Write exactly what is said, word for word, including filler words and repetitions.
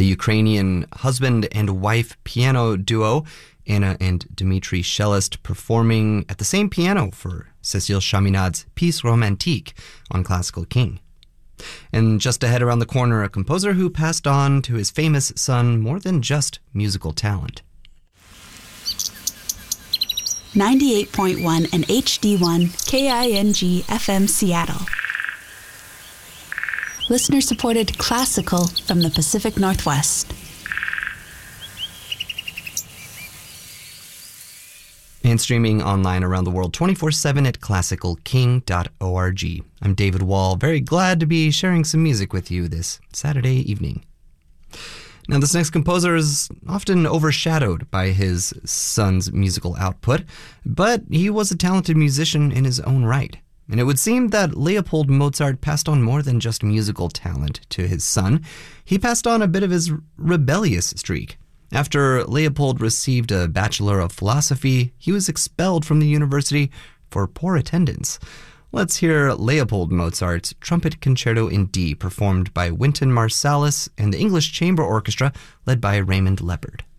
The Ukrainian husband and wife piano duo, Anna and Dmitry Shelest, performing at the same piano for Cécile Chaminade's Piece Romantique on Classical King. And just ahead around the corner, a composer who passed on to his famous son more than just musical talent. ninety-eight point one and H D one K I N G F M Seattle. Listener-supported classical from the Pacific Northwest. And streaming online around the world twenty-four seven at classical king dot org. I'm David Wall, very glad to be sharing some music with you this Saturday evening. Now, this next composer is often overshadowed by his son's musical output, but he was a talented musician in his own right. And it would seem that Leopold Mozart passed on more than just musical talent to his son. He passed on a bit of his rebellious streak. After Leopold received a Bachelor of Philosophy, he was expelled from the university for poor attendance. Let's hear Leopold Mozart's Trumpet Concerto in D, performed by Wynton Marsalis and the English Chamber Orchestra, led by Raymond Leopard.